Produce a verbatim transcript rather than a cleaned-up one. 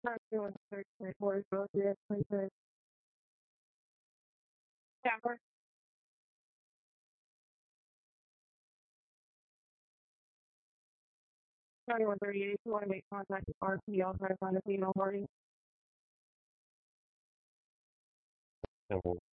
ninety-one thirty four is both yes, please. Camper. ninety-one thirty-eight, you want to make contact with R P, I'll try to find a female party.